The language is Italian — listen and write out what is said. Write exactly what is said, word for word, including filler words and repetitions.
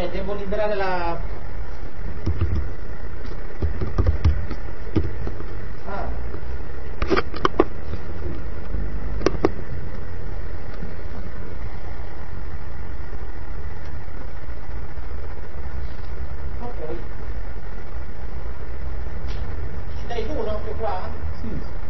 Eh, devo liberare la... Ah. Ok. Ci dai tu, no? Che qua? Sì.